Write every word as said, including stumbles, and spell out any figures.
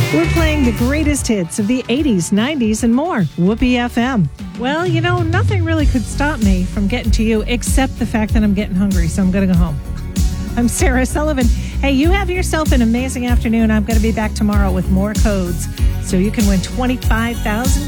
We're playing the greatest hits of the eighties, nineties, and more. Whoopee F M. Well, you know, nothing really could stop me from getting to you except the fact that I'm getting hungry, so I'm going to go home. I'm Sarah Sullivan. Hey, you have yourself an amazing afternoon. I'm going to be back tomorrow with more codes so you can win twenty-five thousand